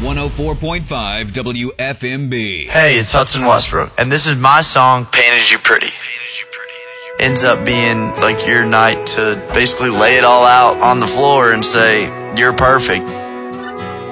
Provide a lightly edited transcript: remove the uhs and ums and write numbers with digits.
104.5 WFMB. Hey, it's Hudson Westbrook, and this is my song, Painted You Pretty. Ends up being like your night to basically lay it all out on the floor and say, you're perfect.